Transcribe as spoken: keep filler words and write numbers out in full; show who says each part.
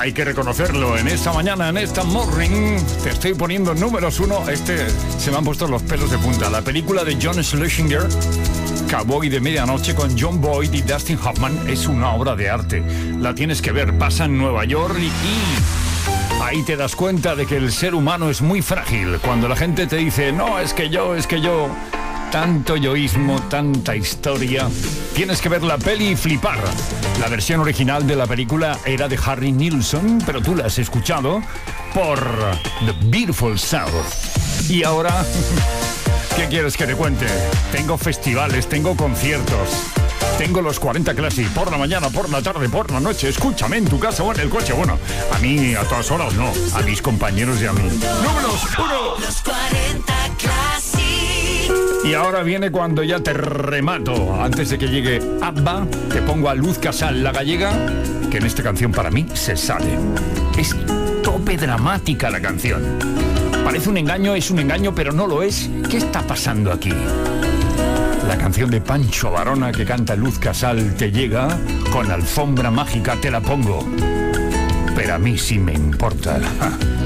Speaker 1: hay que reconocerlo. En esta mañana, en esta morning, te estoy poniendo números uno. Este, se me han puesto los pelos de punta. La película de John Schlesinger, Cowboy de Medianoche, con John Boyd y Dustin Hoffman, es una obra de arte. La tienes que ver. Pasa en Nueva York y... y ahí te das cuenta de que el ser humano es muy frágil. Cuando la gente te dice, no, es que yo, es que yo... Tanto yoísmo, tanta historia. Tienes que ver la peli y flipar. La versión original de la película era de Harry Nilsson, pero tú la has escuchado por The Beautiful South. Y ahora, ¿qué quieres que te cuente? Tengo festivales, tengo conciertos, tengo los cuarenta Classic por la mañana, por la tarde, por la noche. Escúchame en tu casa o en el coche. Bueno, a mí a todas horas no, a mis compañeros y a mí. Números uno.
Speaker 2: Los cuarenta Classic.
Speaker 1: Y ahora viene cuando ya te remato. Antes de que llegue Abba, te pongo a Luz Casal, la gallega, que en esta canción para mí se sale. Es tope dramática la canción. Parece un engaño, es un engaño, pero no lo es. ¿Qué está pasando aquí? La canción de Pancho Varona que canta Luz Casal te llega. Con alfombra mágica te la pongo. Pero a mí sí me importa.